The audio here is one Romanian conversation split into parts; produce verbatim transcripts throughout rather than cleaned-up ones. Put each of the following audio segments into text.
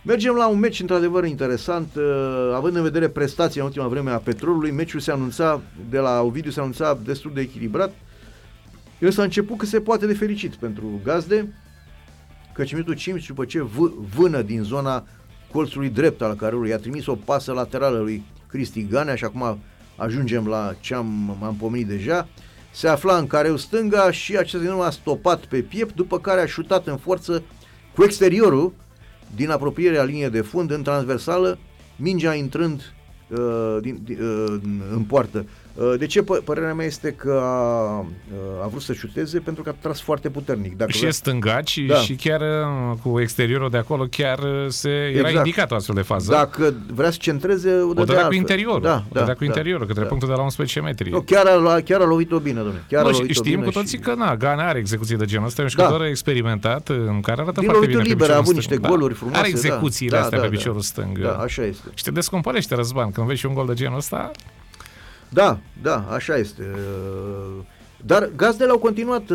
Mergem la un meci într-adevăr interesant, uh, având în vedere prestația în ultima vreme a Petrolului. Meciul se anunța, de la Ovidiu se anunța destul de echilibrat. El s-a început cât se poate de fericit pentru gazde, căci în minutul cinci, după ce v- vână din zona colțului drept al careului i-a trimis o pasă laterală lui Cristi Ganea, și acum ajungem la ce am, am pomenit deja, se afla în careu stânga și acest din urmă a stopat pe piept, după care a șutat în forță cu exteriorul din apropierea liniei de fund în transversală, mingea intrând uh, din, uh, în poartă. Uh, de ce? P- părerea mea este că a, uh, a vrut să șuteze pentru că a tras foarte puternic. Dacă și vrea... e stângaci, da. Și chiar uh, cu exteriorul de acolo chiar se era exact. indicat o astfel de fază. Dacă vrea să centreze, o dădea, o dădea cu interiorul, da, o dădea da, cu interiorul, da, către da. punctul de la unsprezece metri. No, chiar, a, chiar a lovit-o bine, domnule. Chiar no, a lovit-o știm bine cu toții și... că na, Ganea are execuții de genul ăsta, e un jucător da. experimentat, în care arată din foarte bine pe liber, a avut stâng. niște da. goluri frumoase. Are execuțiile da, astea da, pe da, piciorul da. stâng. Da, așa este. Și te descompărește, Răzvan, când vezi și un gol de genul ăsta. Da, da, așa este. Dar gazdele au continuat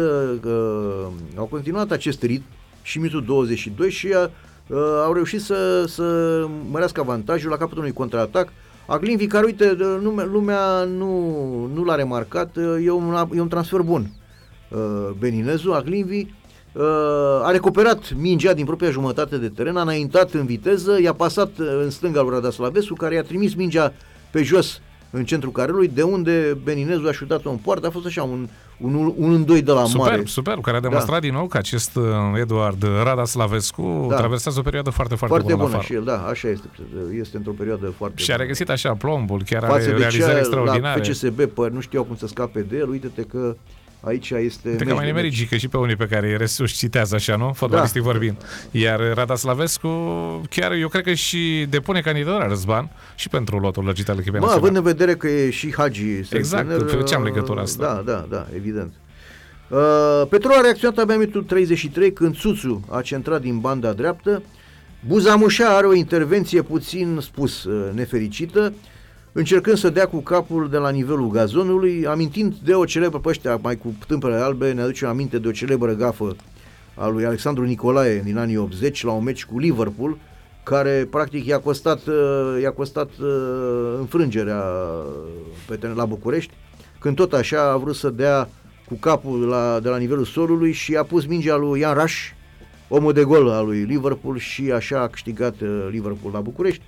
au continuat acest ritm și minutul douăzeci și doi și au reușit să, să mărească avantajul la capătul unui contraatac. Aglinvi, care, uite, lumea nu, nu l-a remarcat, e un, e un transfer bun. Beninezu, Aglinvi, a recuperat mingea din propria jumătate de teren, a înaintat în viteză, i-a pasat în stânga lui Radaslavescu, care i-a trimis mingea pe jos în centrul carelului, de unde Beninezu a șutat-o în poartă. A fost așa un un, un doi de la superb, mare. Superb, care a demonstrat da. din nou că acest uh, Eduard Radaslavescu da. traversează o perioadă foarte, foarte, foarte bună. bună și el, da, așa este. Este într-o perioadă foarte și a regăsit așa plombul, chiar față are realizări de extraordinare. La F C S B, păr, nu știau cum să scape de el, uite-te că aici este... Te că mai nimerit Gică și pe unii pe care îi resuscitează așa, nu? Fotbalistic da. vorbind. Iar Radaslavescu, chiar eu cred că și depune candidatura, Răzvan, și pentru lotul lăgit al echipei naționale. Având în vedere că e și Hagi exact, ce am legătura asta. Da, da, da, evident. Uh, Petrol a reacționat abia în minutul treizeci și trei, când Țuțu a centrat din banda dreaptă. Buzamușa are o intervenție puțin spus uh, nefericită, încercând să dea cu capul de la nivelul gazonului, amintind de o celebră, pe ăștia mai cu tâmpele albe, ne aduce aminte de o celebră gafă a lui Alexandru Nicolae din anii optzeci la un meci cu Liverpool, care practic i-a costat, i-a costat înfrângerea pe teren la București, când tot așa a vrut să dea cu capul la, de la nivelul solului și a pus mingea lui Ian Rush, omul de gol al lui Liverpool, și așa a câștigat Liverpool la București.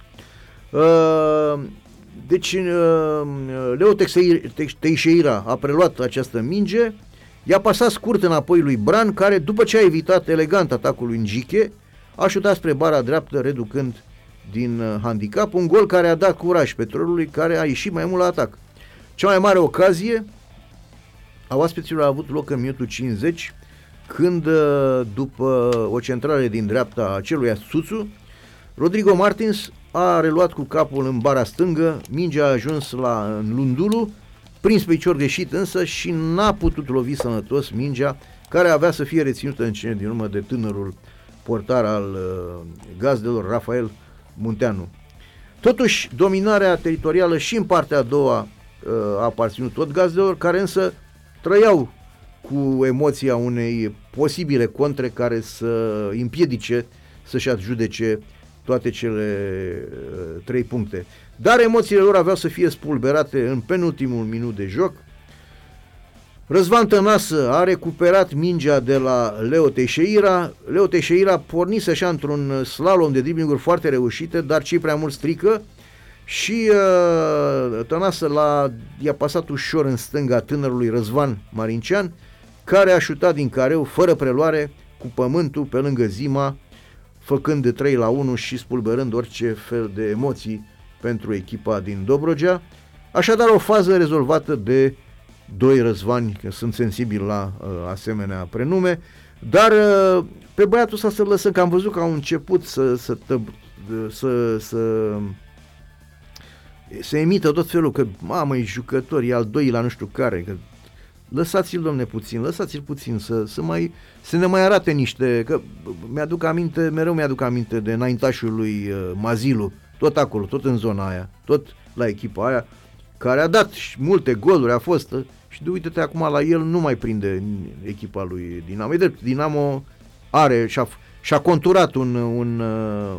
Deci Leo Teixeira a preluat această minge, i-a pasat scurt înapoi lui Bran, care după ce a evitat elegant atacul lui Njiche, a șutat spre bara dreaptă, reducând din handicap, un gol care a dat curaj Petrolului, care a ieșit mai mult la atac. Cea mai mare ocazie a oaspeților a avut loc în minutul cincizeci, când după o centrare din dreapta a acelui Țuțu, Rodrigo Martins a reluat cu capul în bara stângă, mingea a ajuns la în Lundulu, prins pe picior greșit însă, și n-a putut lovi sănătos mingea, care avea să fie reținută în cele din urmă de tânărul portar al uh, gazdelor, Rafael Munteanu. Totuși, dominarea teritorială și în partea a doua uh, a aparținut tot gazdelor, care însă trăiau cu emoția unei posibile contre care să împiedice să-și adjudece toate cele uh, trei puncte. Dar emoțiile lor aveau să fie spulberate în penultimul minut de joc. Răzvan Tănasă a recuperat mingea de la Leo Teixeira. Leo Teixeira pornise așa într-un slalom de driblinguri foarte reușite, dar cei prea mult strică, și uh, Tănasă l-a, i-a pasat ușor în stânga tânărului Răzvan Marincean, care a șutat din careu fără preluare cu pământul pe lângă Zima, făcând de trei la unu și spulberând orice fel de emoții pentru echipa din Dobrogea. Așadar, o fază rezolvată de doi Răzvani, că sunt sensibil la uh, asemenea prenume, dar uh, pe băiatul ăsta să-l lăsăm, că am văzut că au început să să, să, să, să să emită tot felul, că mamă, e jucător, e al doilea nu știu care, că lăsați-l, domne, puțin, lăsați-l puțin să, să, mai, să ne mai arate niște, că mi-aduc aminte, mereu mi-aduc aminte de înaintașul lui uh, Mazilu, tot acolo, tot în zona aia, tot la echipa aia, care a dat multe goluri, a fost, și de uite-te acum la el, nu mai prinde echipa lui Dinamo. E drept, Dinamo are și-a, și-a conturat un, un,